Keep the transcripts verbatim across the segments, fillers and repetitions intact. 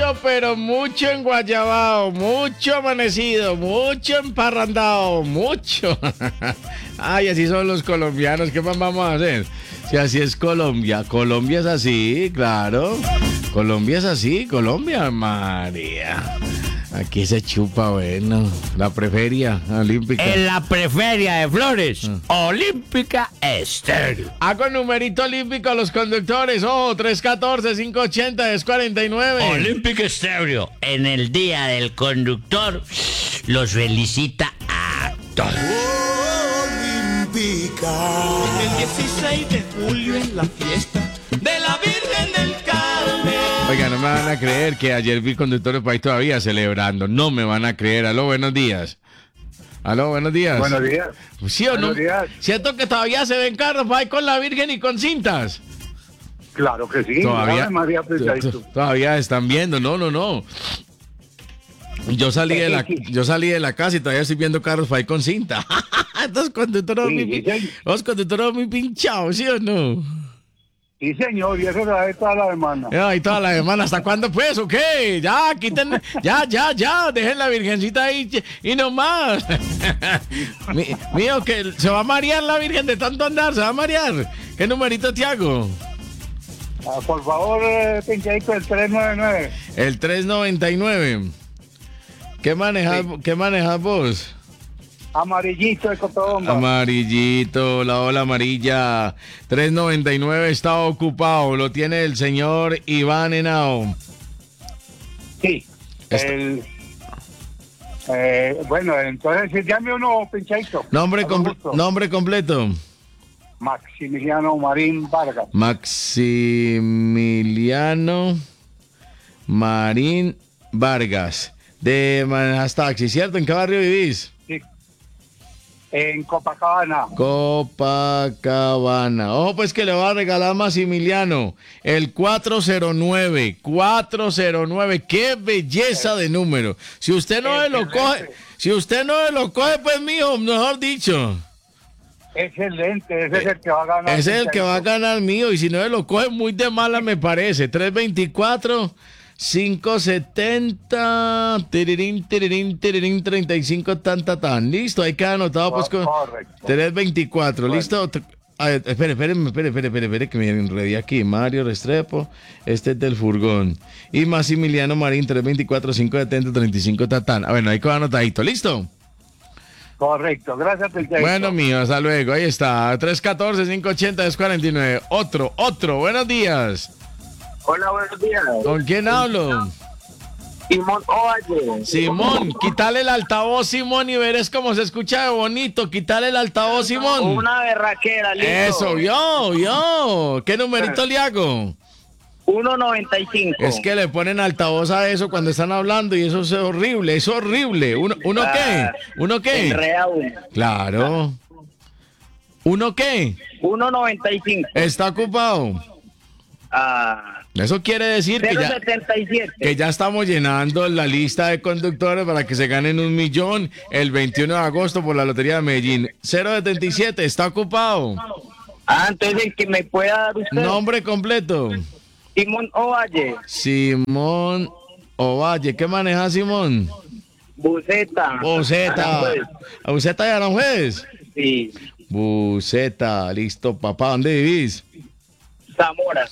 mucho, pero mucho enguayabao, mucho amanecido, mucho emparrandado, mucho. Ay, así son los colombianos, ¿qué más vamos a hacer? Si así es Colombia, Colombia es así, claro. Colombia es así, Colombia, María. Aquí se chupa, bueno, la preferia olímpica. En la preferia de Flores, ah. Olímpica Estéreo. Hago numerito olímpico a los conductores. Oh, tres uno cuatro, cinco ocho cero, cuatro nueve. Olímpica Estéreo. En el día del conductor, los felicita a todos. Olímpica. El dieciséis de julio es la fiesta de la Virgen del Carmen. Oiga, no me van a creer que ayer vi conductores por ahí todavía celebrando. No me van a creer. Aló, buenos días. Aló, buenos días. Buenos días. ¿Sí o buenos no? Días. ¿Cierto que todavía se ven carros por ahí con la Virgen y con cintas? Claro que sí. Todavía, María todavía están viendo. No, no, no. Yo salí de la, yo salí de la casa y todavía estoy viendo carros por ahí con cinta. Estos conductores sí, muy, sí. los conductores muy pinchados, ¿sí o no? Sí, señor, y eso trae toda la semana. Ay, toda la semana. ¿Hasta cuándo pues o qué? Ya, quiten, ya, ya, ya, dejen la virgencita ahí y no más. Mi, mío, que se va a marear la virgen de tanto andar, se va a marear. ¿Qué numerito te hago? Ah, por favor, eh, pinchadito el tres noventa y nueve. El tres noventa y nueve. ¿Qué manejas, sí. ¿Qué manejas vos? Amarillito de Cotobomba. Amarillito, la ola amarilla. tres noventa y nueve está ocupado. Lo tiene el señor Iván Henao. Sí. El, eh, bueno, entonces llame uno, pinchadito. Nombre, com- nombre completo. Maximiliano Marín Vargas. Maximiliano Marín Vargas. De Manejas Taxi, ¿cierto? ¿En qué barrio vivís? Sí. En Copacabana. Copacabana. Ojo, pues que le va a regalar Maximiliano el cuatro cero nueve. cuatro cero nueve. ¡Qué belleza de número! Si usted no se lo coge, si usted no se lo coge, pues mijo, mejor dicho. Excelente, ese es el que va a ganar. Ese es el que va a ganar mío. Y si no se lo coge, muy de mala me parece. tres veinticuatro. cinco setenta, tirirín, tirirín, tirirín, treinta y cinco, tan, tan, tan. Listo, ahí queda anotado pues con tres veinticuatro, bueno. Listo. A ver, espere, espere, espere, espere, espere, espere, que me enredé aquí. Mario Restrepo, este es del furgón. Y Maximiliano Marín, tres veinticuatro, cinco setenta, treinta y cinco, tan, tan. Ah, bueno, ahí queda anotadito, ¿listo? Correcto, gracias. Perfecto. Bueno, mío, hasta luego, ahí está. tres uno cuatro, cinco ochenta, cuarenta y nueve. Otro, otro, buenos días. Hola, buenos días. ¿Con quién hablo? Simón Ovalle. Simón, quítale el altavoz, Simón, y verás cómo se escucha de bonito. Quítale el altavoz, Simón. Una berraquera, listo. Eso, yo, yo. ¿Qué numerito le hago? uno noventa y cinco. Es que le ponen altavoz a eso cuando están hablando y eso es horrible, es horrible. ¿Uno, uno qué? ¿Uno qué? Enrea uno. Claro. ¿Uno qué? uno noventa y cinco. ¿Está ocupado? Ah... Eso quiere decir que ya, que ya estamos llenando la lista de conductores para que se ganen un millón el veintiuno de agosto por la Lotería de Medellín. cero setenta y siete, ¿está ocupado? Ah, entonces que me pueda dar usted. Nombre completo. Simón Ovalle. Simón Ovalle. ¿Qué maneja Simón? Buceta. Buceta. ¿Buceta de Aranjuez? Sí. Buceta, listo, papá. ¿Dónde vivís? Zamora.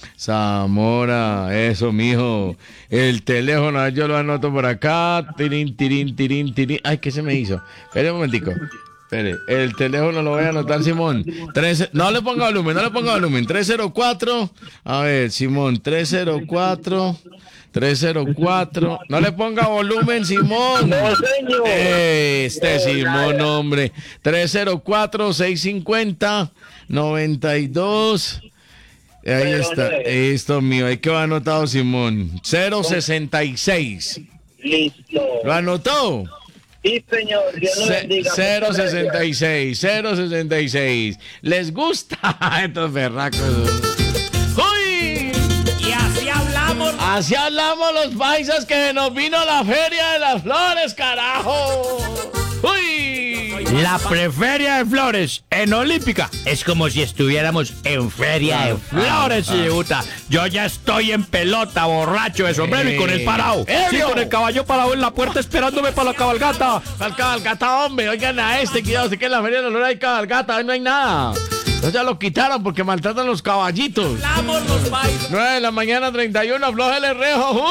Zamora, eso, mijo. El teléfono, yo lo anoto por acá. Tirín, tirín, tirín, tirín. Ay, ¿qué se me hizo? Espere un momentico. Espere, el teléfono lo voy a anotar, Simón. Tres, no le ponga volumen, no le ponga volumen. tres cero cuatro. A ver, Simón, tres cero cuatro. tres cero cuatro. No le ponga volumen, Simón. No, señor. Este Simón, hombre. tres cero cuatro, seiscientos cincuenta, noventa y dos. Ahí está, esto mío, ahí que va anotado Simón. cero sesenta y seis. Listo. ¿Lo anotó? Sí, señor, Dios lo bendiga. cero sesenta y seis, cero sesenta y seis. ¿Les gusta estos berracos? ¡Uy! Y así hablamos. Así hablamos los paisas que nos vino la Feria de las Flores, carajo. ¡Uy! La preferia de flores en Olímpica es como si estuviéramos en feria de flores, Ciuta. Yo ya estoy en pelota, borracho de sombrero y con el parado. Sí, con el caballo parado en la puerta esperándome para la cabalgata. Al cabalgata, hombre, oigan a este, cuidado, sé que en la feria de la luna hay cabalgata, hoy no hay nada. Entonces ya lo quitaron porque maltratan los caballitos. nueve de la mañana, treinta y uno, aflójele rejo.